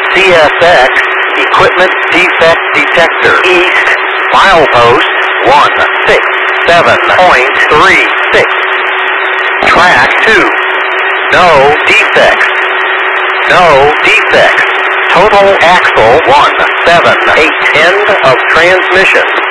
CSX, equipment defect detector. East, milepost 167.36. Track 2. No defects. No defects. Total axle 178. End of transmission.